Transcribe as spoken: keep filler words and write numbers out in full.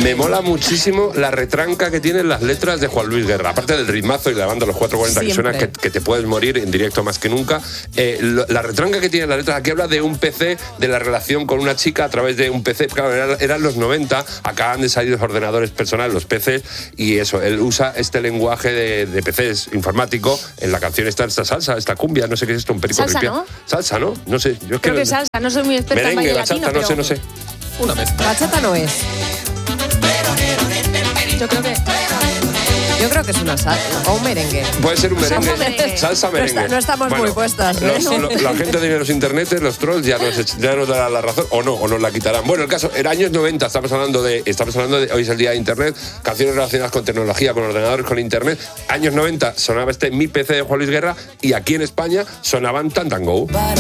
Me mola muchísimo la retranca que tienen las letras de Juan Luis Guerra. Aparte del ritmazo y la banda Los cuatro cuarenta que suena, que, que te puedes morir en directo más que nunca. Eh, lo, la retranca que tienen las letras, aquí habla de un P C, de la relación con una chica a través de un P C. Claro, eran, eran los noventa, acaban de salir los ordenadores personales, los P Cs, y eso, él usa este lenguaje de, de P Cs informático. En la canción está esta salsa, esta cumbia, no sé qué es esto, un perico salsa, ripia. ¿no? Salsa, ¿no? No sé. Yo Creo que, que salsa, no soy muy experta merengue, en baile latino, bachata, pero... no sé, no sé. Una mezcla. Bachata no es. Yo creo que... Yo creo que es una salsa o un merengue. Puede ser un merengue. Salsa merengue. Salsa merengue. No, está, no estamos bueno, muy puestas. ¿eh? Los, lo, la gente de los internetes, los trolls, ya nos, ya nos dará la razón o no, o nos la quitarán. Bueno, el caso, en años noventa estamos hablando de, estamos hablando de, hoy es el día de internet, canciones relacionadas con tecnología, con ordenadores, con internet. Años noventa sonaba este Mi P C de Juan Luis Guerra y aquí en España sonaban Tantango.